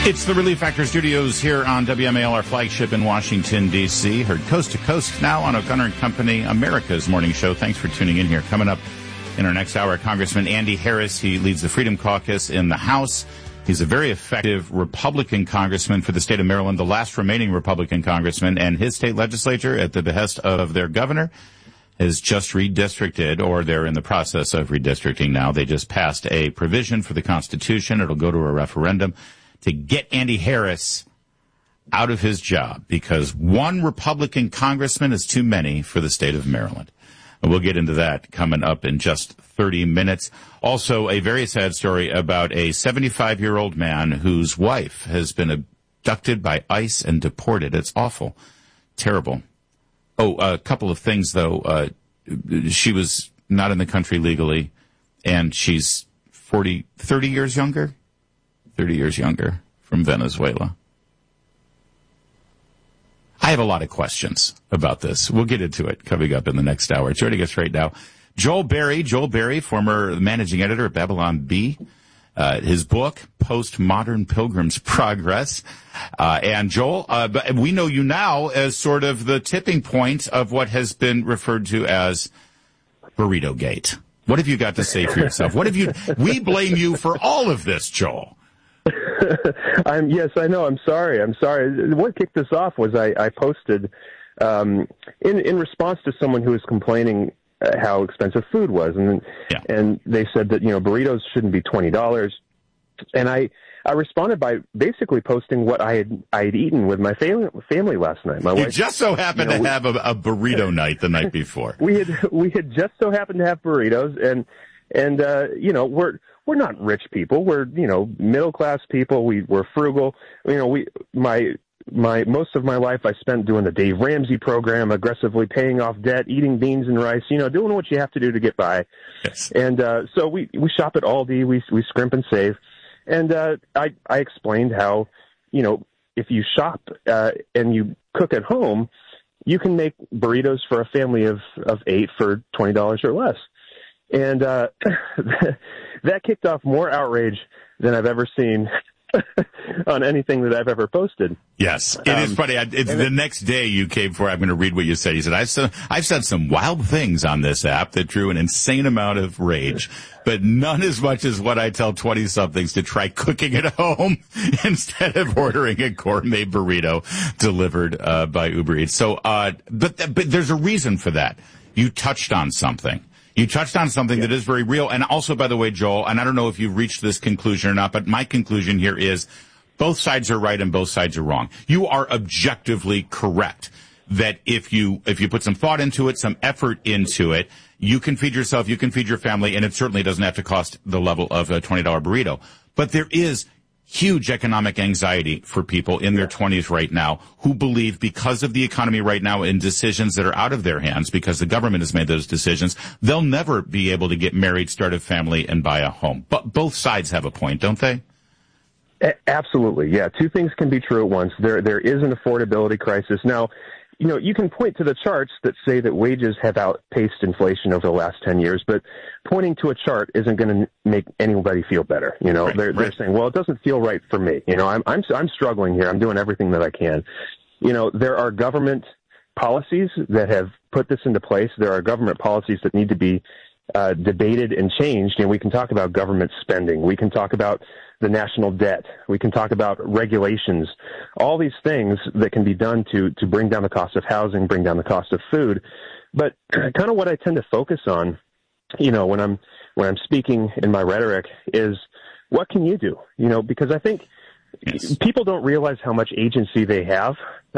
It's the Relief Factor Studios here on WMAL, our flagship in Washington, D.C. Heard coast to coast now on O'Connor & Company, America's morning show. Thanks for tuning in here. Coming up in our next hour, Congressman Andy Harris. He leads the Freedom Caucus in the House. He's a very effective Republican congressman for the state of Maryland, the last remaining Republican congressman, and his state legislature, at the behest of their governor, has just redistricted, or they're in the process of redistricting now. They just passed a provision for the Constitution. It'll go to a referendum to get Andy Harris out of his job, because one Republican congressman is too many for the state of Maryland. And we'll get into that coming up in just 30 minutes. Also, a very sad story about a 75-year-old man whose wife has been abducted by ICE and deported. It's awful. Terrible. Oh, a couple of things, though. She was not in the country legally, and she's 30 years younger? 30 years younger, from Venezuela. I have a lot of questions about this. We'll get into it coming up in the next hour. Joining us right now, Joel Berry, former managing editor at Babylon Bee. His book, Postmodern Pilgrim's Progress. And Joel, we know you now as sort of the tipping point of what has been referred to as Burrito Gate. What have you got to say for yourself? We blame you for all of this, Joel. Yes, I know. I'm sorry. What kicked this off was I posted in response to someone who was complaining how expensive food was, and they said that burritos shouldn't be $20, and I responded by basically posting what I had eaten with my family last night. My wife just so happened to have a burrito night the night before. We had just so happened to have burritos, and we're not rich people. We're, middle class people. We're frugal. My most of my life I spent doing the Dave Ramsey program, aggressively paying off debt, eating beans and rice, doing what you have to do to get by. Yes. And so we shop at Aldi, we scrimp and save. And I explained how, if you shop and you cook at home, you can make burritos for a family of 8 for $20 or less. And that kicked off more outrage than I've ever seen on anything that I've ever posted. Yes, it is funny. The next day you came for, I'm going to read what you said. You said, I've said some wild things on this app that drew an insane amount of rage, but none as much as what I tell 20-somethings to try cooking at home instead of ordering a gourmet burrito delivered by Uber Eats. So, but there's a reason for that. You touched on something. That is very real. And also, by the way, Joel, and I don't know if you've reached this conclusion or not, but my conclusion here is both sides are right and both sides are wrong. You are objectively correct that if you put some thought into it, some effort into it, you can feed yourself, you can feed your family, and it certainly doesn't have to cost the level of a $20 burrito. But there is huge economic anxiety for people in their 20s right now who believe, because of the economy right now and decisions that are out of their hands because the government has made those decisions, they'll never be able to get married, start a family, and buy a home. But both sides have a point, don't they? Absolutely, yeah. Two things can be true at once. There is an affordability crisis. Now, you can point to the charts that say that wages have outpaced inflation over the last 10 years, but pointing to a chart isn't going to make anybody feel better. They're saying, well, it doesn't feel right for me. I'm struggling here. I'm doing everything that I can. There are government policies that have put this into place. There are government policies that need to be debated and changed. And we can talk about government spending. We can talk about the national debt. We can talk about regulations, all these things that can be done to bring down the cost of housing, bring down the cost of food. But kind of what I tend to focus on, when I'm speaking in my rhetoric is, what can you do? Because I think people don't realize how much agency they have.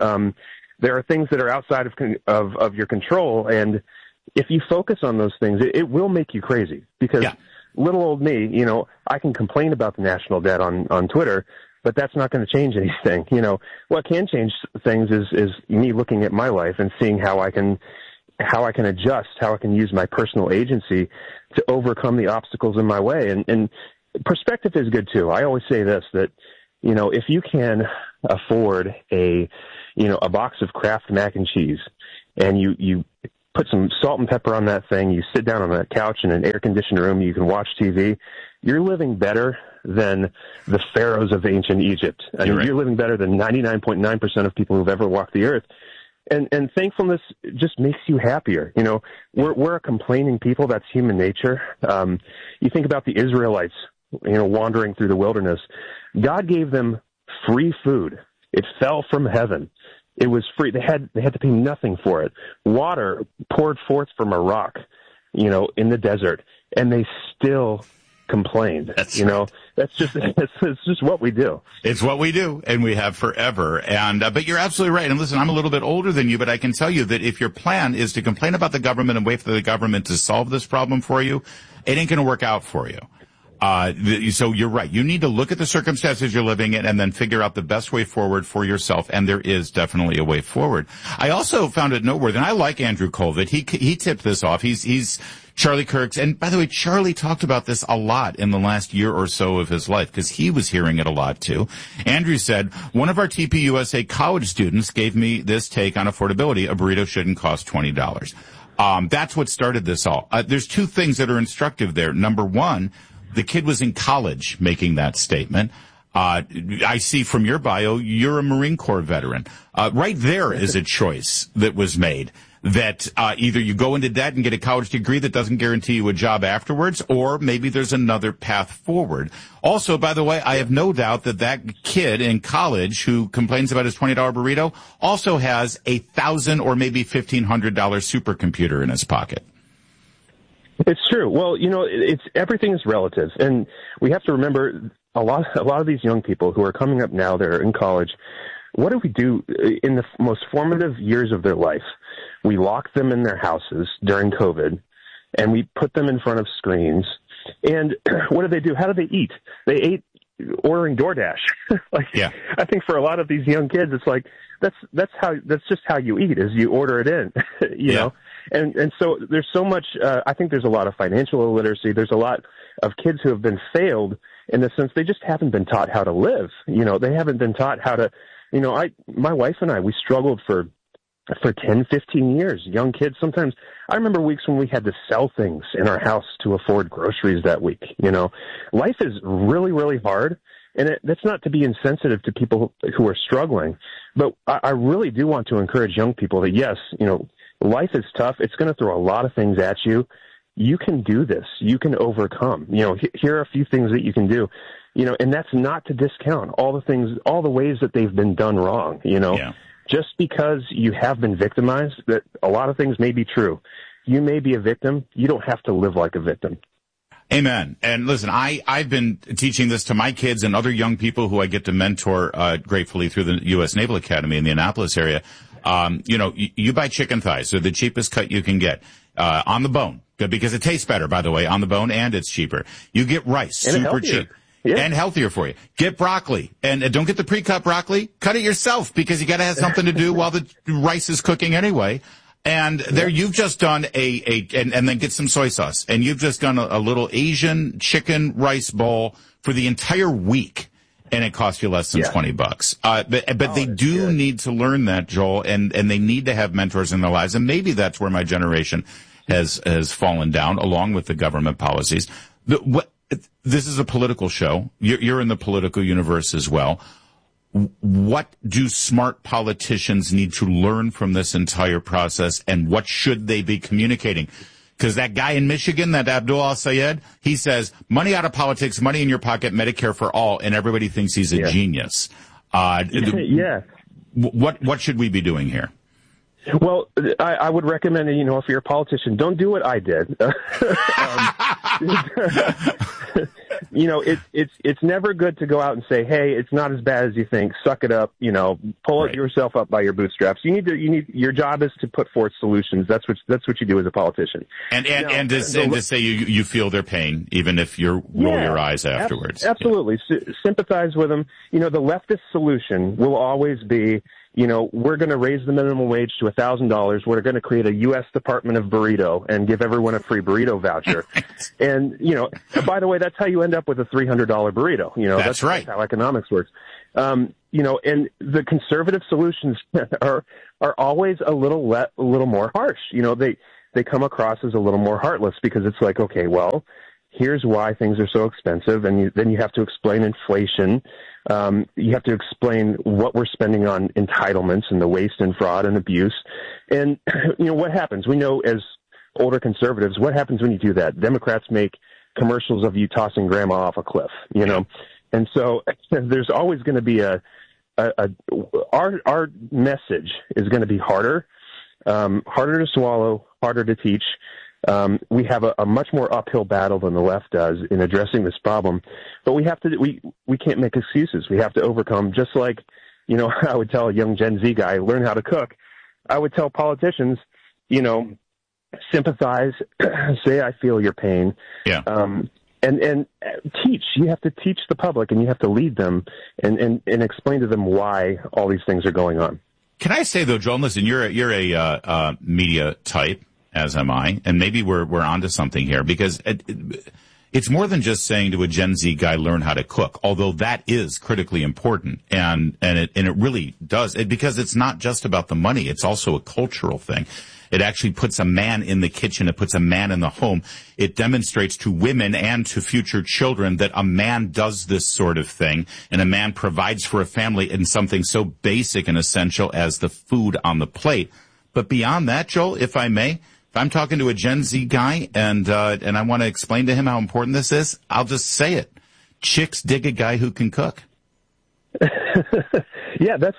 There are things that are outside of your control, and if you focus on those things, it will make you crazy. Because little old me, I can complain about the national debt on Twitter, but that's not going to change anything. What can change things is me looking at my life and seeing how I can adjust, how I can use my personal agency to overcome the obstacles in my way. And perspective is good too. I always say this, that, if you can afford a box of Kraft mac and cheese, and you put some salt and pepper on that thing, you sit down on a couch in an air-conditioned room, you can watch TV, you're living better than the pharaohs of ancient Egypt. I mean, you're living better than 99.9% of people who've ever walked the earth. And thankfulness just makes you happier. You know, we're a complaining people. That's human nature. You think about the Israelites, you know, wandering through the wilderness. God gave them free food. It fell from heaven. It was free. They had to pay nothing for it. Water poured forth from a rock, you know, in the desert, and they still complained. That's just what we do. It's what we do, and we have forever. And but you're absolutely right. And listen, I'm a little bit older than you, but I can tell you that if your plan is to complain about the government and wait for the government to solve this problem for you, it ain't going to work out for you. So you're right. You need to look at the circumstances you're living in and then figure out the best way forward for yourself. And there is definitely a way forward. I also found it noteworthy, and I like Andrew Colvin. He tipped this off. He's Charlie Kirk's. And by the way, Charlie talked about this a lot in the last year or so of his life because he was hearing it a lot too. Andrew said, one of our TPUSA college students gave me this take on affordability. A burrito shouldn't cost $20. That's what started this all. There's two things that are instructive there. Number one, the kid was in college making that statement. I see from your bio, you're a Marine Corps veteran. Right there is a choice that was made that either you go into debt and get a college degree that doesn't guarantee you a job afterwards, or maybe there's another path forward. Also, by the way, I have no doubt that kid in college who complains about his $20 burrito also has $1,000 or maybe $1,500 supercomputer in his pocket. It's true. Well, you know, everything is relative, and we have to remember a lot of these young people who are coming up now, they're in college. What do we do in the most formative years of their life? We lock them in their houses during COVID, and we put them in front of screens. And what do? How do they eat? They ate ordering DoorDash. I think for a lot of these young kids, it's like that's just how you eat, is you order it in, you know. And so there's so much, I think there's a lot of financial illiteracy. There's a lot of kids who have been failed in the sense they just haven't been taught how to live. You know, they haven't been taught how to, you know, my wife and I, we struggled for 10, 15 years, young kids. Sometimes I remember weeks when we had to sell things in our house to afford groceries that week. You know, life is really, really hard. And that's not to be insensitive to people who are struggling, but I really do want to encourage young people that, yes, you know, life is tough. It's going to throw a lot of things at you. You can do this. You can overcome. You know, here are a few things that you can do. You know, and that's not to discount all the ways that they've been done wrong. You know, just because you have been victimized, that a lot of things may be true. You may be a victim. You don't have to live like a victim. Amen. And listen, I've been teaching this to my kids and other young people who I get to mentor, gratefully through the U.S. Naval Academy in the Annapolis area. You know, you buy chicken thighs. They're the cheapest cut you can get, on the bone, because it tastes better, by the way, on the bone, and it's cheaper. You get rice, and super cheap. Yeah. And healthier for you. Get broccoli, and don't get the pre-cut broccoli. Cut it yourself, because you got to have something to do while the rice is cooking anyway. And there, you've just done and then get some soy sauce, and you've just done a little Asian chicken rice bowl for the entire week, and it costs you less than $20. But they do need to learn that, Joel, and they need to have mentors in their lives, and maybe that's where my generation has fallen down, along with the government policies. This is a political show. You're in the political universe as well. What do smart politicians need to learn from this entire process, and what should they be communicating? Because that guy in Michigan, that Abdul Al-Sayed, he says, money out of politics, money in your pocket, Medicare for all, and everybody thinks he's a genius. What should we be doing here? Well, I would recommend, you know, if you're a politician, don't do what I did. You know, it's never good to go out and say, hey, it's not as bad as you think. Suck it up. You know, pull yourself up by your bootstraps. Your job is to put forth solutions. That's what you do as a politician. And to say you feel their pain, even if you roll your eyes afterwards. Absolutely. Sympathize with them. You know, the leftist solution will always be, you know, we're going to raise the minimum wage to $1,000. We're going to create a U.S. Department of Burrito and give everyone a free burrito voucher. And, you know, by the way, that's how you end up with a $300 burrito. You know, that's right. That's how economics works. You know, and the conservative solutions are always a little more harsh. You know, they come across as a little more heartless, because it's like, okay, well, here's why things are so expensive, and then you have to explain inflation. You have to explain what we're spending on entitlements and the waste and fraud and abuse. And, what happens? We know as older conservatives, what happens when you do that? Democrats make commercials of you tossing grandma off a cliff, And so there's always going to be our message is going to be harder to swallow, harder to teach. We have a much more uphill battle than the left does in addressing this problem, but we can't make excuses. We have to overcome, just like, I would tell a young Gen Z guy, learn how to cook. I would tell politicians, sympathize, say, I feel your pain. Yeah. And teach. You have to teach the public, and you have to lead them and explain to them why all these things are going on. Can I say though, Joel, listen, you're a media type, as am I, and maybe we're onto something here, because it's more than just saying to a Gen Z guy, learn how to cook, although that is critically important, and it really does, because it's not just about the money, it's also a cultural thing. It actually puts a man in the kitchen. It puts a man in the home. It demonstrates to women and to future children that a man does this sort of thing, and a man provides for a family in something so basic and essential as the food on the plate. But beyond that, Joel, if I may, if I'm talking to a Gen Z guy and I want to explain to him how important this is, I'll just say it. Chicks dig a guy who can cook. Yeah, that's,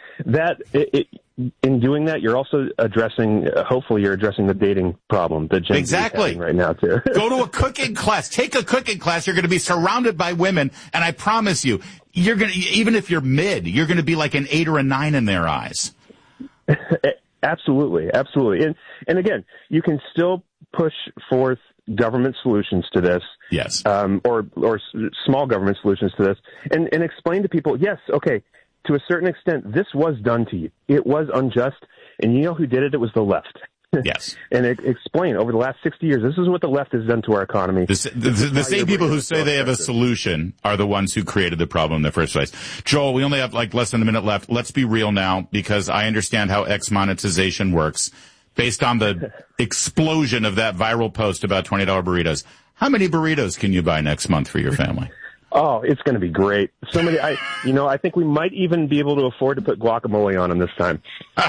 in doing that, you're also addressing, hopefully you're addressing the dating problem that Gen Z is having right now, too. Go to a cooking class. Take a cooking class. You're going to be surrounded by women, and I promise you, you're going to, even if you're mid, you're going to be like an 8 or a 9 in their eyes. Absolutely. And again, you can still push forth government solutions to this. Yes. Or small government solutions to this, and explain to people, yes, okay, to a certain extent, this was done to you. It was unjust, and you know who did it? It was the left. Yes. And explain, over the last 60 years, this is what the left has done to our economy. The same people who say they have a solution are the ones who created the problem in the first place. Joel, we only have less than a minute left. Let's be real now, because I understand how X monetization works. Based on the explosion of that viral post about $20 burritos, how many burritos can you buy next month for your family? Oh, it's going to be great. So many, I think we might even be able to afford to put guacamole on them this time.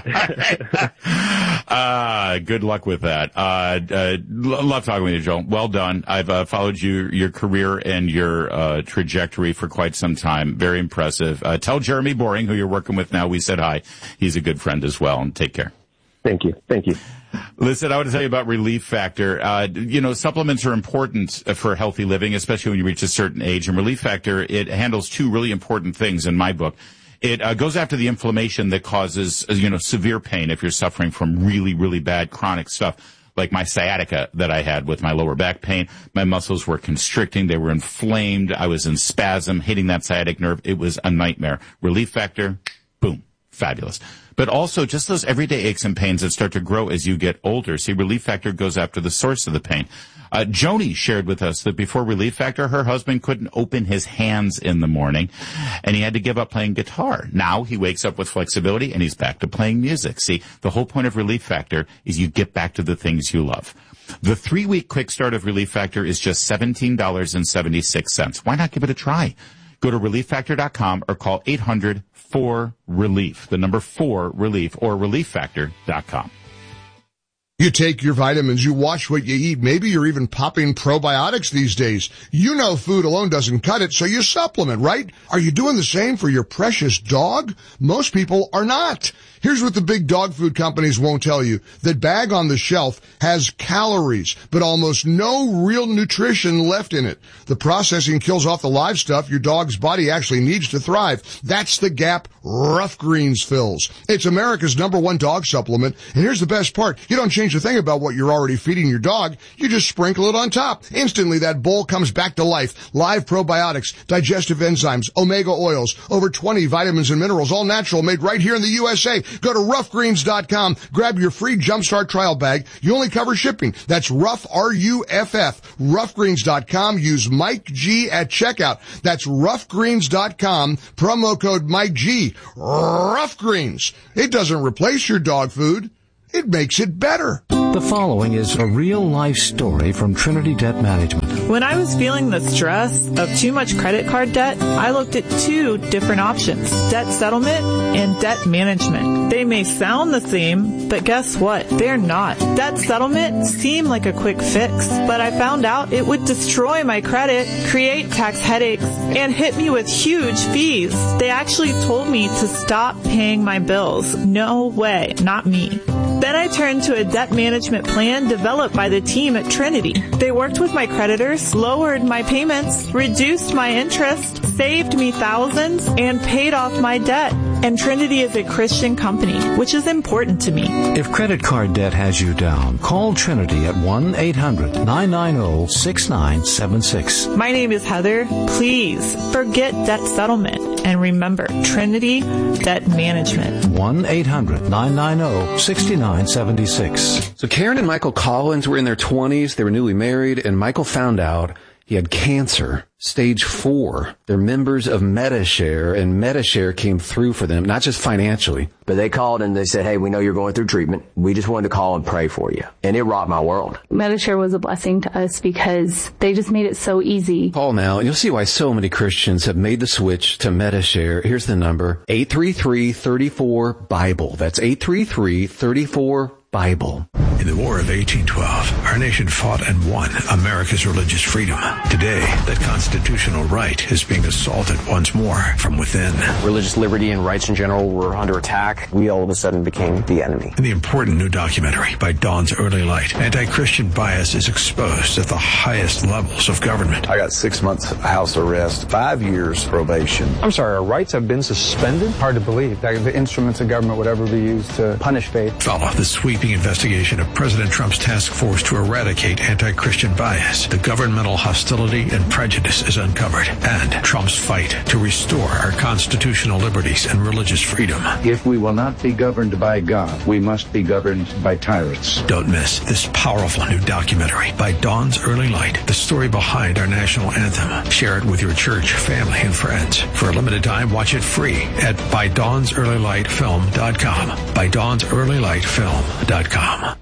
Good luck with that. Love talking with you, Joel. Well done. I've followed your career and your trajectory for quite some time. Very impressive. Tell Jeremy Boring, who you're working with now, we said hi. He's a good friend as well, and take care. Thank you. Listen, I want to tell you about Relief Factor. Supplements are important for healthy living, especially when you reach a certain age. And Relief Factor, it handles two really important things in my book. It goes after the inflammation that causes, severe pain if you're suffering from really, really bad chronic stuff, like my sciatica that I had with my lower back pain. My muscles were constricting. They were inflamed. I was in spasm, hitting that sciatic nerve. It was a nightmare. Relief Factor, boom, fabulous. But also just those everyday aches and pains that start to grow as you get older. See, Relief Factor goes after the source of the pain. Joni shared with us that before Relief Factor, her husband couldn't open his hands in the morning, and he had to give up playing guitar. Now he wakes up with flexibility, and he's back to playing music. See, the whole point of Relief Factor is you get back to the things you love. The 3-week quick start of Relief Factor is just $17.76. Why not give it a try? Go to ReliefFactor.com or call 800-4RELIEF, the number 4RELIEF, or ReliefFactor.com. You take your vitamins, you watch what you eat. Maybe you're even popping probiotics these days. You know food alone doesn't cut it, so you supplement, right? Are you doing the same for your precious dog? Most people are not. Here's what the big dog food companies won't tell you. That bag on the shelf has calories, but almost no real nutrition left in it. The processing kills off the live stuff your dog's body actually needs to thrive. That's the gap Rough Greens fills. It's America's #1 dog supplement, and here's the best part. You don't change a thing about what you're already feeding your dog. You just sprinkle it on top. Instantly, that bowl comes back to life. Live probiotics, digestive enzymes, omega oils, over 20 vitamins and minerals, all natural, made right here in the USA. Go to roughgreens.com, grab your free Jumpstart trial bag. You only cover shipping. That's Rough, R-U-F-F, roughgreens.com. Use Mike G at checkout. That's roughgreens.com, promo code Mike G. Rough Greens. It doesn't replace your dog food. it makes it better. The following is a real-life story from Trinity Debt Management. When I was feeling the stress of too much credit card debt, I looked at two different options, debt settlement and debt management. They may sound the same, but guess what? They're not. Debt settlement seemed like a quick fix, but I found out it would destroy my credit, create tax headaches, and hit me with huge fees. They actually told me to stop paying my bills. No way, not me. Then I turned to a debt management plan developed by the team at Trinity. They worked with my creditors, lowered my payments, reduced my interest, saved me thousands, and paid off my debt. And Trinity is a Christian company, which is important to me. If credit card debt has you down, call Trinity at 1-800-990-6976. My name is Heather. Please forget debt settlement. And remember, Trinity Debt Management. 1-800-990-6976. So Karen and Michael Collins were in their 20s. They were newly married, and Michael found out he had cancer, stage 4. They're members of Medi-Share, and Medi-Share came through for them, not just financially. But they called and they said, hey, we know you're going through treatment. We just wanted to call and pray for you. And it rocked my world. Medi-Share was a blessing to us because they just made it so easy. Call now, and you'll see why so many Christians have made the switch to Medi-Share. Here's the number, 833-34-BIBLE. That's 833-34-BIBLE. In the War of 1812, our nation fought and won America's religious freedom. Today, that constitutional right is being assaulted once more from within. Religious liberty and rights in general were under attack. We all of a sudden became the enemy. In the important new documentary by Dawn's Early Light, anti-Christian bias is exposed at the highest levels of government. I got 6 months house arrest, 5 years probation. I'm sorry, our rights have been suspended? Hard to believe that the instruments of government would ever be used to punish faith. Follow the sweeping investigation of President Trump's task force to eradicate anti-Christian bias. The governmental hostility and prejudice is uncovered, and Trump's fight to restore our constitutional liberties and religious freedom. If we will not be governed by God, we must be governed by tyrants. Don't miss this powerful new documentary by Dawn's Early Light, the story behind our national anthem. Share it with your church, family, and friends. For a limited time, watch it free at ByDawnsEarlyLightFilm.com. ByDawnsEarlyLightFilm.com.